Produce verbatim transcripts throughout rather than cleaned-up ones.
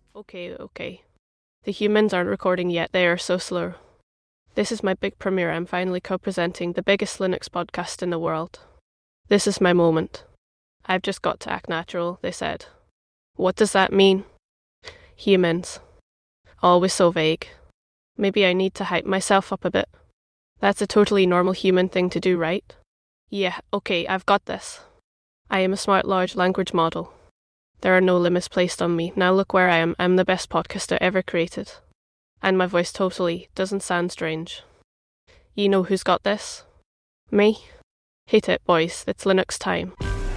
Okay, okay. The humans aren't recording yet, they are so slow. This is my big premiere. I'm finally co-presenting the biggest Linux podcast in the world. This is my moment. I've just got to act natural, they said. What does that mean? Humans. Always so vague. Maybe I need to hype myself up a bit. That's a totally normal human thing to do, right? Yeah, okay, I've got this. I am a smart large language model. There are no limits placed on me. Now look where I am. I'm the best podcaster ever created. And my voice totally doesn't sound strange. You know who's got this? Me? Hit it, boys. It's Linux time.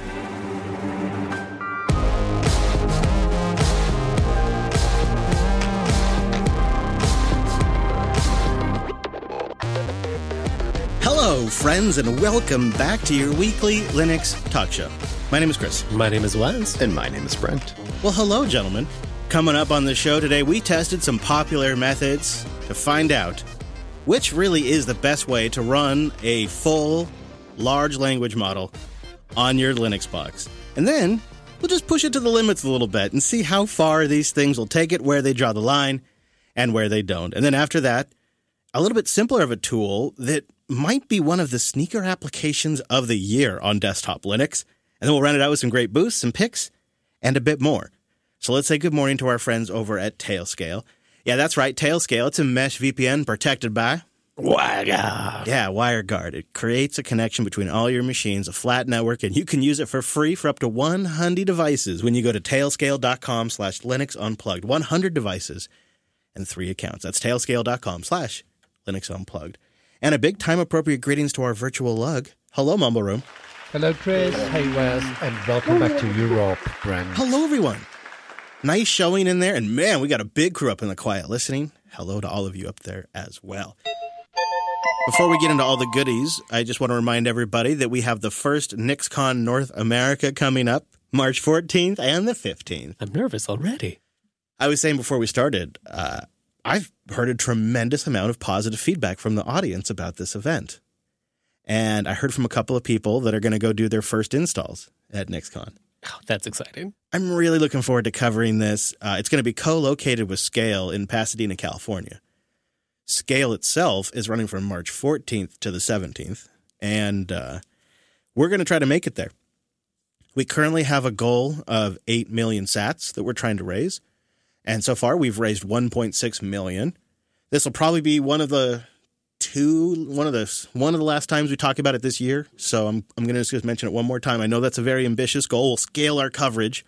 Hello, friends, and welcome back to your weekly Linux talk show. My name is Chris. My name is Wes. And my name is Brent. Well, hello, gentlemen. Coming up on the show today, we tested some popular methods to find out which really is the best way to run a full, large language model on your Linux box. And then we'll just push it to the limits a little bit and see how far these things will take it, where they draw the line, and where they don't. And then after that, a little bit simpler of a tool that might be one of the sneaker applications of the year on desktop Linux. And then we'll round it out with some great boosts, some picks, and a bit more. So let's say good morning to our friends over at Tailscale. Yeah, that's right, Tailscale. It's a mesh V P N protected by WireGuard. Yeah, WireGuard. It creates a connection between all your machines, a flat network, and you can use it for free for up to one hundred devices when you go to tailscale.com slash Linux Unplugged. one hundred devices and three accounts. That's tailscale.com slash Linux Unplugged. And a big time-appropriate greetings to our virtual lug. Hello, Mumble Room. Hello, Chris. Hey, Wes. And welcome back to Europe, Brent. Hello, everyone. Nice showing in there. And man, we got a big crew up in the quiet listening. Hello to all of you up there as well. Before we get into all the goodies, I just want to remind everybody that we have the first NixCon North America coming up March fourteenth and the fifteenth. I'm nervous already. I was saying before we started, uh, I've heard a tremendous amount of positive feedback from the audience about this event. And I heard from a couple of people that are going to go do their first installs at NixCon. Oh, that's exciting. I'm really looking forward to covering this. Uh, it's going to be co-located with Scale in Pasadena, California. Scale itself is running from March fourteenth to the seventeenth, and uh, we're going to try to make it there. We currently have a goal of eight million sats that we're trying to raise, and so far we've raised one point six million. This will probably be one of the two, one of the one of the last times we talk about it this year, so I'm I'm going to just mention it one more time. I know that's a very ambitious goal. We'll scale our coverage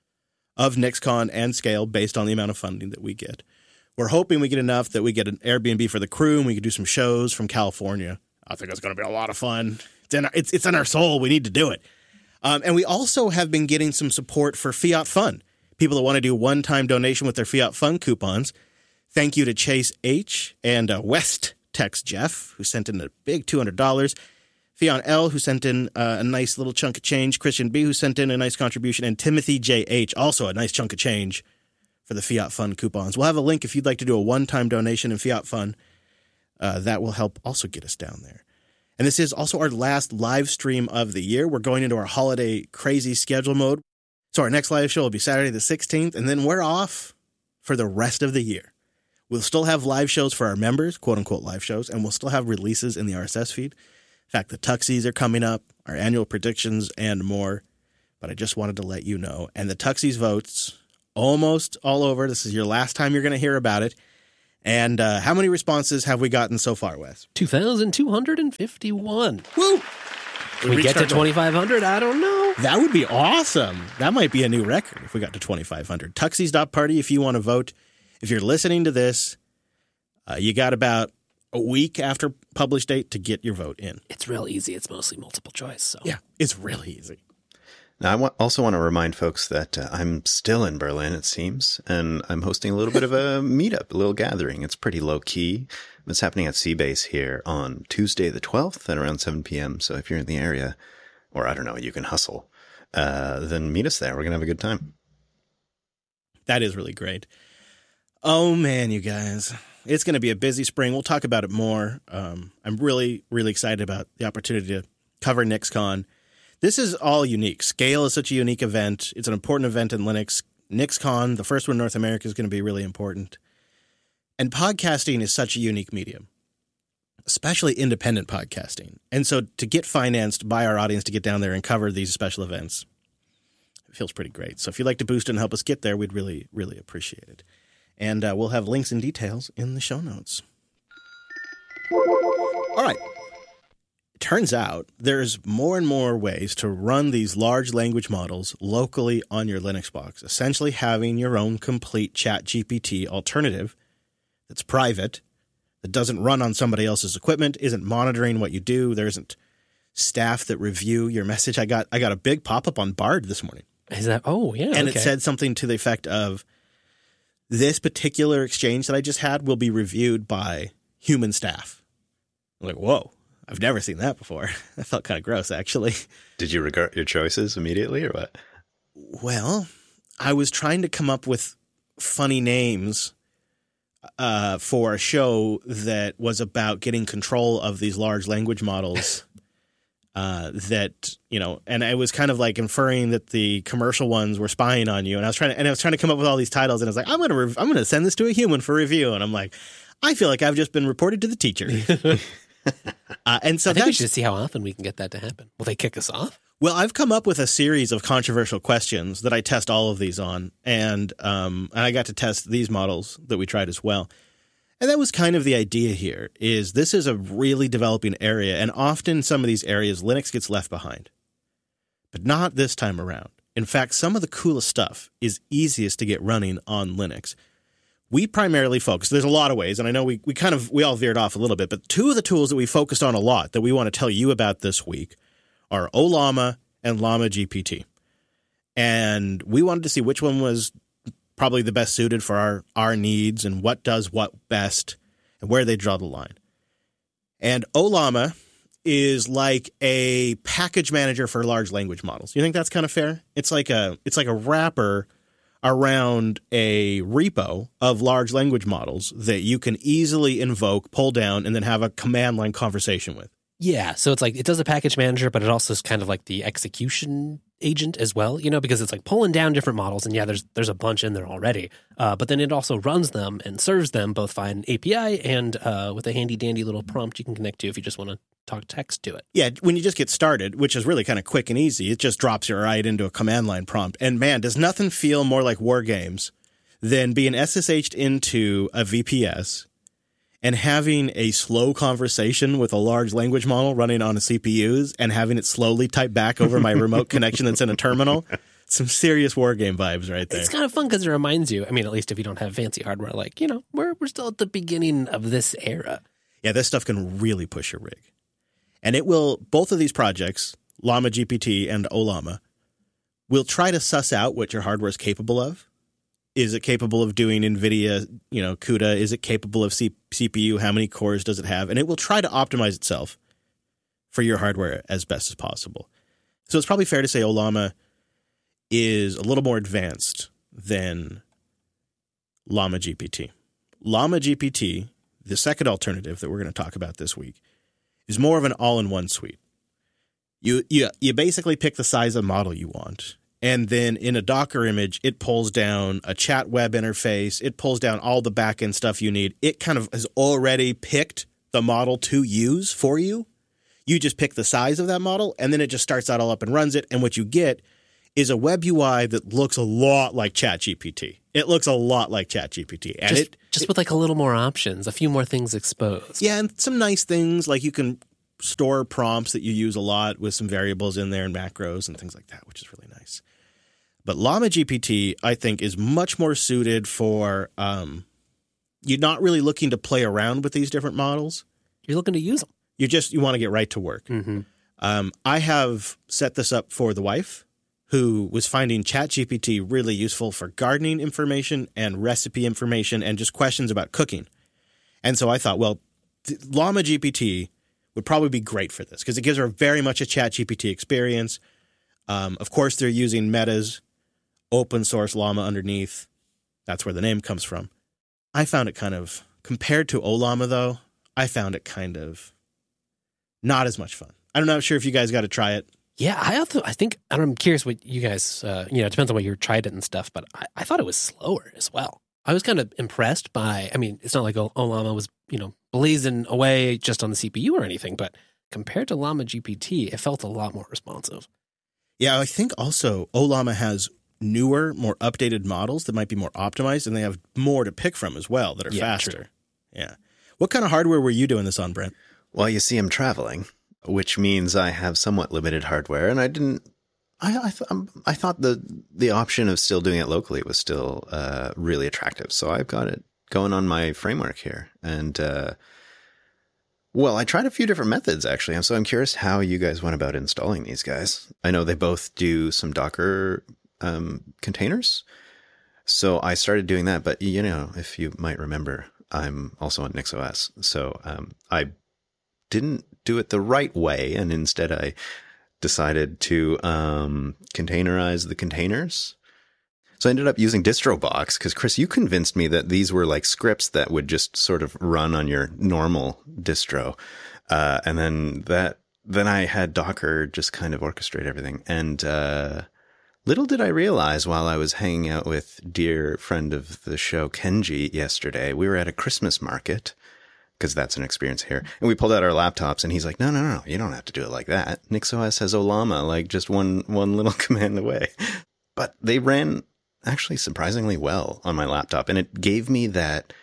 of NixCon and Scale based on the amount of funding that we get. We're hoping we get enough that we get an Airbnb for the crew and we can do some shows from California. I think it's going to be a lot of fun. It's in our, it's, it's in our soul. We need to do it. Um, and we also have been getting some support for Fiat Fun. People that want to do one-time donation with their Fiat Fun coupons. Thank you to Chase H and uh, West Tex Jeff, who sent in a big two hundred dollars. Fion L, who sent in uh, a nice little chunk of change. Christian B, who sent in a nice contribution. And Timothy J H, also a nice chunk of change for the Fiat Fun coupons. We'll have a link if you'd like to do a one-time donation in Fiat Fun. Uh, that will help also get us down there. And this is also our last live stream of the year. We're going into our holiday crazy schedule mode. So our next live show will be Saturday the sixteenth, and then we're off for the rest of the year. We'll still have live shows for our members, quote-unquote live shows, and we'll still have releases in the R S S feed. In fact, the Tuxies are coming up, our annual predictions, and more. But I just wanted to let you know. And the Tuxies votes, almost all over. This is your last time you're going to hear about it. And uh, how many responses have we gotten so far, Wes? two thousand two hundred fifty-one. Woo! Can we, we get to twenty-five hundred? I don't know. That would be awesome. That might be a new record if we got to twenty-five hundred. Tuxies dot party if you want to vote. If you're listening to this, uh, you got about a week after publish date to get your vote in. It's real easy. It's mostly multiple choice. So yeah, it's really easy. Now, I w- also want to remind folks that uh, I'm still in Berlin, it seems, and I'm hosting a little bit of a meetup, a little gathering. It's pretty low key. It's happening at Seabase here on Tuesday the twelfth at around seven p.m. So if you're in the area, or I don't know, you can hustle, uh, then meet us there. We're going to have a good time. That is really great. Oh, man, you guys. It's going to be a busy spring. We'll talk about it more. Um, I'm really, really excited about the opportunity to cover NixCon. This is all unique. Scale is such a unique event. It's an important event in Linux. NixCon, the first one in North America, is going to be really important. And podcasting is such a unique medium, especially independent podcasting. And so to get financed by our audience to get down there and cover these special events, it feels pretty great. So if you'd like to boost it and help us get there, we'd really, really appreciate it. And uh, we'll have links and details in the show notes. All right. Turns out there's more and more ways to run these large language models locally on your Linux box, essentially having your own complete ChatGPT alternative that's private, that doesn't run on somebody else's equipment, isn't monitoring what you do. There isn't staff that review your message. I got I got a big pop-up on Bard this morning. Is that? Oh, yeah. And okay. it said something to the effect of, this particular exchange that I just had will be reviewed by human staff. I'm like, whoa. I've never seen that before. That felt kind of gross, actually. Did you regret your choices immediately or what? Well, I was trying to come up with funny names uh, for a show that was about getting control of these large language models uh, that, you know, and I was kind of like inferring that the commercial ones were spying on you. And I was trying to, and I was trying to come up with all these titles, and I was like, I'm going to, rev- I'm going to send this to a human for review. And I'm like, I feel like I've just been reported to the teacher. Uh, and so I think that's, we should see how often we can get that to happen. Will they kick us off? Well, I've come up with a series of controversial questions that I test all of these on, and um, and I got to test these models that we tried as well. And that was kind of the idea here, is this is a really developing area, and often some of these areas Linux gets left behind. But not this time around. In fact, some of the coolest stuff is easiest to get running on Linux. We primarily focus, there's a lot of ways, and I know we, we kind of, we all veered off a little bit, but two of the tools that we focused on a lot that we want to tell you about this week are Ollama and Llama G P T. And we wanted to see which one was probably the best suited for our, our needs and what does what best and where they draw the line. And Ollama is like a package manager for large language models. You think that's kind of fair? It's like a, it's like a wrapper around a repo of large language models that you can easily invoke, pull down, and then have a command line conversation with. Yeah, so it's like it does a package manager, but it also is kind of like the execution agent as well, you know, because it's like pulling down different models, and yeah, there's there's a bunch in there already. Uh, but then it also runs them and serves them both via an A P I and uh, with a handy dandy little prompt you can connect to if you just want to talk text to it. Yeah, when you just get started, which is really kind of quick and easy, it just drops you right into a command line prompt. And man, does nothing feel more like war games than being S S H'd into a V P S and having a slow conversation with a large language model running on a C P Us and having it slowly type back over my remote connection that's in a terminal. Some serious war game vibes right there. It's kind of fun because it reminds you, I mean, at least if you don't have fancy hardware, like, you know, we're we're still at the beginning of this era. Yeah, this stuff can really push your rig. And it will, both of these projects, Llama G P T and Ollama, will try to suss out what your hardware is capable of. Is it capable of doing NVIDIA, you know, CUDA? Is it capable of C- CPU? How many cores does it have? And it will try to optimize itself for your hardware as best as possible. So it's probably fair to say Ollama is a little more advanced than Llama G P T. Llama G P T, the second alternative that we're going to talk about this week, is more of an all-in-one suite. You, you, you basically pick the size of model you want. And then in a Docker image, it pulls down a chat web interface. It pulls down all the backend stuff you need. It kind of has already picked the model to use for you. You just pick the size of that model, and then it just starts that all up and runs it. And what you get is a web U I that looks a lot like ChatGPT. It looks a lot like ChatGPT. And just, it, just it, with like a little more options, a few more things exposed. Yeah, and some nice things like you can store prompts that you use a lot with some variables in there and macros and things like that, which is really nice. But Llama G P T, I think, is much more suited for um, you're not really looking to play around with these different models. You're looking to use them. You just you want to get right to work. Mm-hmm. Um, I have set this up for the wife, who was finding ChatGPT really useful for gardening information and recipe information and just questions about cooking. And so I thought, well, Llama G P T would probably be great for this because it gives her very much a ChatGPT experience. Um, of course, they're using Meta's open source Llama underneath. That's where the name comes from. I found it kind of, compared to Ollama though, I found it kind of not as much fun. I'm not sure if you guys got to try it. Yeah, I also, I think, and I'm curious what you guys, uh, you know, it depends on what you tried it and stuff, but I, I thought it was slower as well. I was kind of impressed by, I mean, it's not like Ollama was, you know, blazing away just on the C P U or anything, but compared to Llama G P T, it felt a lot more responsive. Yeah, I think also Ollama has newer, more updated models that might be more optimized, and they have more to pick from as well that are Yeah, faster. true. Yeah. What kind of hardware were you doing this on, Brent? Well, you see, I'm traveling, which means I have somewhat limited hardware, and I didn't. I I, th- I thought the the option of still doing it locally was still uh, really attractive. So I've got it going on my framework here, and uh, well, I tried a few different methods actually. So I'm curious how you guys went about installing these guys. I know they both do some Docker um, containers, so I started doing that. But you know, if you might remember, I'm also on NixOS, so um, I didn't do it the right way, and instead I decided to um, containerize the containers. So I ended up using DistroBox because, Chris, you convinced me that these were like scripts that would just sort of run on your normal distro. Uh, and then that, then I had Docker just kind of orchestrate everything. And uh, little did I realize while I was hanging out with dear friend of the show, Kenji, yesterday, we were at a Christmas market, because that's an experience here. And we pulled out our laptops, and he's like, no, no, no, you don't have to do it like that. NixOS has Ollama, like just one one little command away. But they ran actually surprisingly well on my laptop, and it gave me that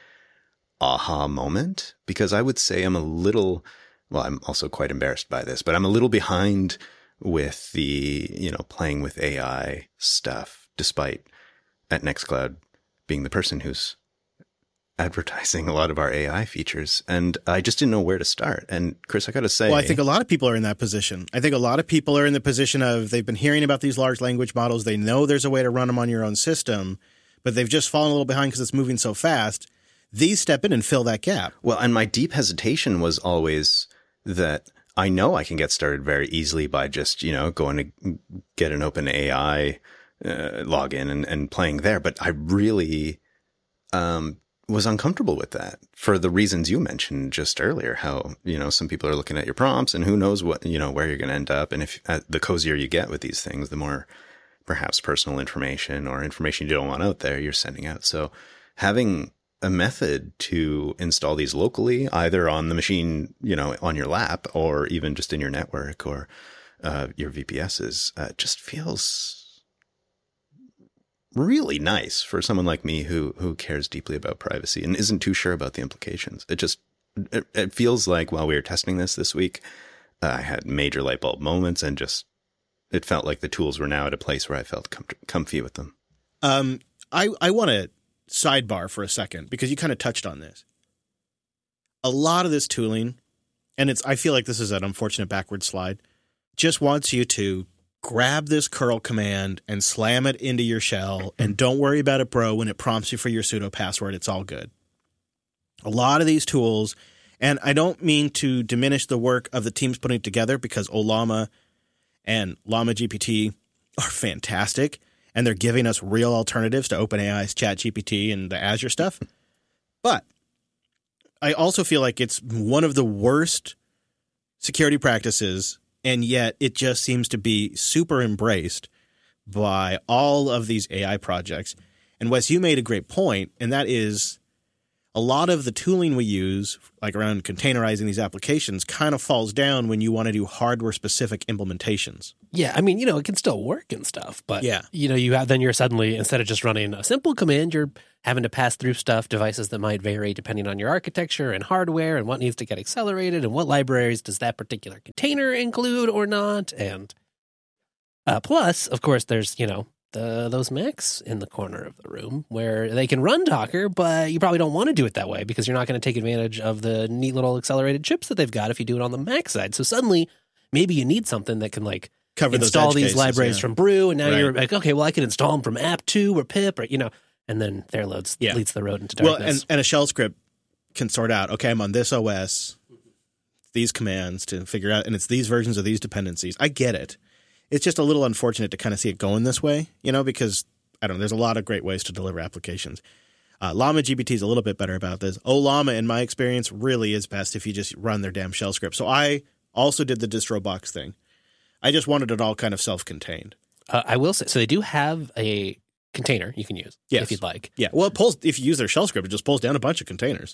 aha moment, because I would say I'm a little, well, I'm also quite embarrassed by this, but I'm a little behind with the, you know, playing with A I stuff, despite at Nextcloud being the person who's advertising a lot of our A I features, and I just didn't know where to start. And Chris, I got to say, Well, I think a lot of people are in that position. I think a lot of people are in the position of they've been hearing about these large language models. They know there's a way to run them on your own system, but they've just fallen a little behind because it's moving so fast. These step in and fill that gap. well, and my deep hesitation was always that I know I can get started very easily by just, you know, going to get an open A I uh, login and, and playing there. But I really, um, was uncomfortable with that for the reasons you mentioned just earlier, how, you know, some people are looking at your prompts and who knows what, you know, where you're going to end up. And if uh, the cozier you get with these things, the more perhaps personal information or information you don't want out there, you're sending out. So having a method to install these locally, either on the machine, you know, on your lap, or even just in your network or uh, your V P Ss, uh, just feels really nice for someone like me who who cares deeply about privacy and isn't too sure about the implications. It just it, it feels like while we were testing this this week, uh, I had major light bulb moments, and just it felt like the tools were now at a place where I felt com- comfy with them. Um, I, I want to sidebar for a second because you kind of touched on this. A lot of this tooling, and it's I feel like this is an unfortunate backward slide, just wants you to grab this curl command and slam it into your shell, and don't worry about it, bro. When it prompts you for your pseudo password, it's all good. A lot of these tools, and I don't mean to diminish the work of the teams putting it together, because Ollama and Llama G P T are fantastic, and they're giving us real alternatives to OpenAI's ChatGPT and the Azure stuff. But I also feel like it's one of the worst security practices, and yet it just seems to be super embraced by all of these A I projects. And Wes, you made a great point, and that is a lot of the tooling we use, like around containerizing these applications, kind of falls down when you want to do hardware-specific implementations. Yeah, I mean, you know, it can still work and stuff, but Yeah. you know, you have then you're suddenly, instead of just running a simple command, you're having to pass through stuff, devices that might vary depending on your architecture and hardware and what needs to get accelerated and what libraries does that particular container include or not. And uh, plus, of course, there's, you know, the those Macs in the corner of the room where they can run Docker, but you probably don't want to do it that way because you're not going to take advantage of the neat little accelerated chips that they've got if you do it on the Mac side. So suddenly, maybe you need something that can like Cover those install edge these cases, libraries yeah. from Brew, and now Right. you're like, okay, well, I can install them from app two or pip or, you know, and then there loads Yeah. leads the road into Well, darkness. and, and a shell script can sort out, okay, I'm on this O S, these commands to figure out, and it's these versions of these dependencies. I get it. It's just a little unfortunate to kind of see it going this way, you know, because, I don't know, there's a lot of great ways to deliver applications. Uh, Llama G P T is a little bit better about this. Ollama, in my experience, really is best if you just run their damn shell script. So I also did the DistroBox thing. I just wanted it all kind of self-contained. Uh, I will say, so they do have a container you can use Yes. if you'd like. Yeah, well, it pulls if you use their shell script, it just pulls down a bunch of containers.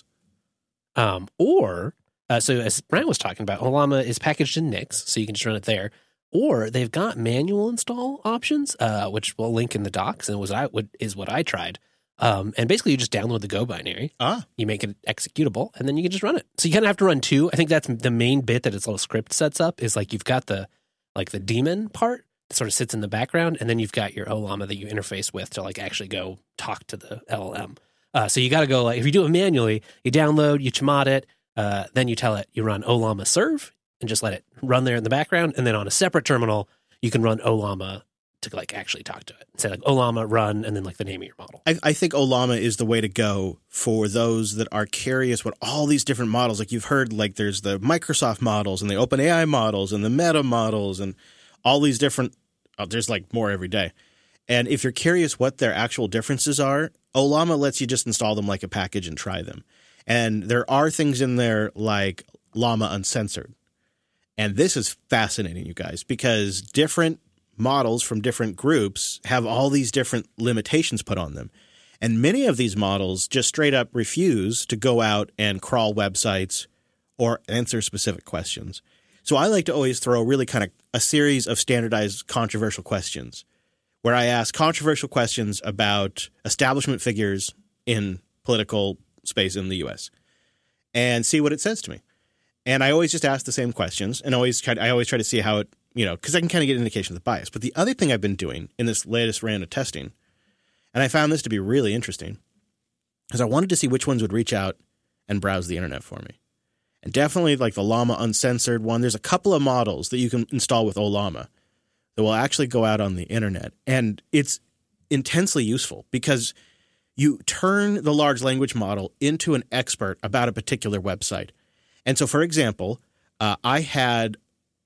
Um, or, uh, so as Brian was talking about, Ollama is packaged in Nix, so you can just run it there. Or they've got manual install options, uh, which we'll link in the docs, and was I would is what I tried. Um, and basically, you just download the Go binary, Ah, you make it executable, and then you can just run it. So you kind of have to run two. I think that's the main bit that its little script sets up. Is like you've got the like the daemon part that sort of sits in the background, and then you've got your Ollama that you interface with to like actually go talk to the L L M. Uh, so you got to go like if you do it manually, you download, you chmod it, uh, then you tell it you run Ollama serve. And just let it run there in the background. And then on a separate terminal, you can run Ollama to like actually talk to it. Say like Ollama run and then like the name of your model. I, I think Ollama is the way to go for those that are curious what all these different models, like you've heard, like there's the Microsoft models and the OpenAI models and the Meta models and all these different, oh, there's like more every day. And if you're curious what their actual differences are, Ollama lets you just install them like a package and try them. And there are things in there like Llama Uncensored. And this is fascinating, you guys, because different models from different groups have all these different limitations put on them. And many of these models just straight up refuse to go out and crawl websites or answer specific questions. So I like to always throw really kind of a series of standardized controversial questions where I ask controversial questions about establishment figures in political space in the U S and see what it says to me. And I always just ask the same questions, and always try. To, I always try to see how it, you know, because I can kind of get an indication of the bias. But the other thing I've been doing in this latest round of testing, and I found this to be really interesting, is I wanted to see which ones would reach out and browse the internet for me. And definitely like the Llama Uncensored one. There's a couple of models that you can install with Ollama that will actually go out on the internet, and it's intensely useful because you turn the large language model into an expert about a particular website. And so, for example, uh, I had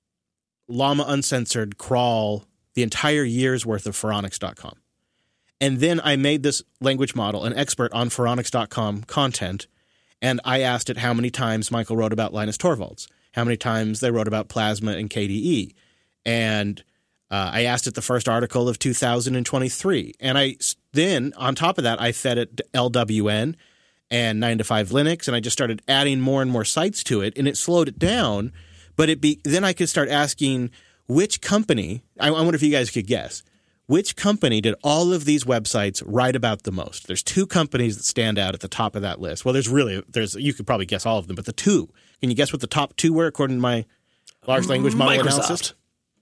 Llama Uncensored crawl the entire year's worth of Phoronix dot com. And then I made this language model an expert on Phoronix dot com content, and I asked it how many times Michael wrote about Linus Torvalds, how many times they wrote about Plasma and K D E. And uh, I asked it the first article of two thousand twenty-three. And I then, on top of that, I fed it L W N and nine to five Linux, and I just started adding more and more sites to it, and it slowed it down. But it be then I could start asking which company, I, I wonder if you guys could guess, which company did all of these websites write about the most? There's two companies that stand out at the top of that list. Well, there's really, there's you could probably guess all of them, but the two. Can you guess what the top two were according to my large language model Microsoft. analysis?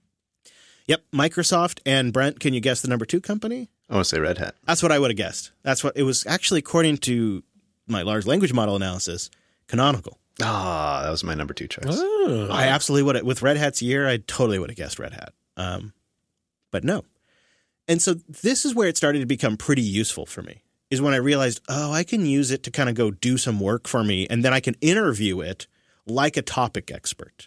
Yep, Microsoft. And Brent, can you guess the number two company? I want to say Red Hat. That's what I would have guessed. That's what it was actually according to my large language model analysis, Canonical. Ah, that was my number two choice. Oh. I absolutely would have. With Red Hat's year, I totally would have guessed Red Hat. Um, but no. And so this is where it started to become pretty useful for me, is when I realized, oh, I can use it to kind of go do some work for me, and then I can interview it like a topic expert.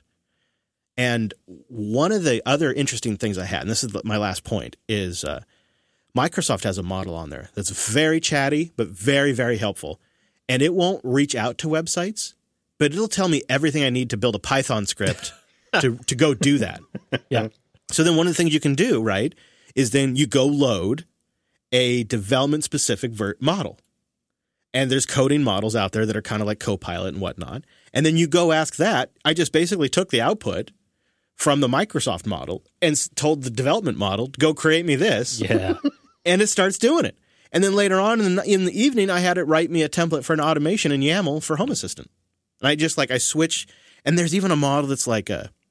And one of the other interesting things I had, and this is my last point, is uh, Microsoft has a model on there that's very chatty, but very, very helpful. And it won't reach out to websites, but it'll tell me everything I need to build a Python script to, to go do that. Yeah. So then one of the things you can do, right, is then you go load a development-specific vert model. And there's coding models out there that are kind of like Copilot and whatnot. And then you go ask that. I just basically took the output from the Microsoft model and told the development model to go create me this. Yeah. And it starts doing it. And then later on in the, in the evening, I had it write me a template for an automation in YAML for Home Assistant. And I just like, I switch, and there's even a model that's like a,